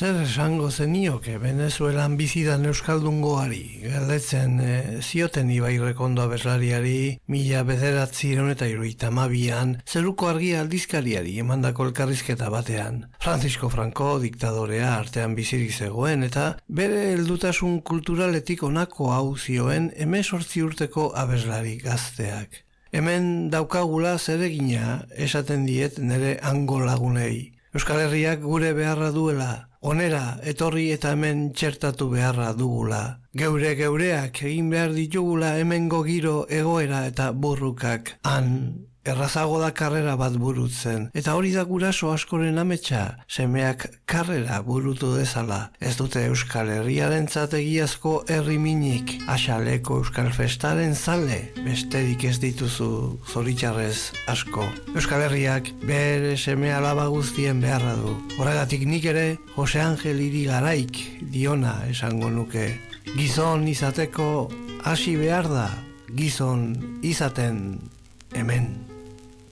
Zer esango zenioke Venezuelan bizidan euskaldungoari, galdetzen zioten Ibai Rekondo abeslariari 1972an Zeruko Argia aldizkariari emandako elkarrizketa batean. Francisco Franco diktadorea artean bizirik zegoen eta bere heldutasun kulturaletik honako hau zioen 18 urteko abeslari gazteak. Hemen daukagula zeregina esaten diet nire hango lagunei. Euskal Herriak gure beharra duela, onera etorri eta hemen txertatu beharra dugula. Geureak egin behar ditugula hemengo giro egoera eta burrukak han. Errazago da karrera bat burutzen, eta hori da guraso askoren ametsa, semeak karrera burutu dezala. Ez dute Euskal Herriarentzat egiazko herriminik, axaleko Euskal Festaren zale, besterik ez dituzu zoritxarrez asko. Euskal Herriak bere seme alaba guztien beharra du. Horregatik nik ere Jose Angel Irigaraik diona esango nuke. Gizon izateko hasi behar da, gizon izaten hemen.